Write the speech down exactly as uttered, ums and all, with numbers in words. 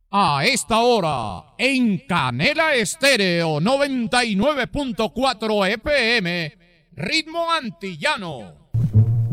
A esta hora, en Canela Estéreo noventa y nueve punto cuatro F M, Ritmo Antillano.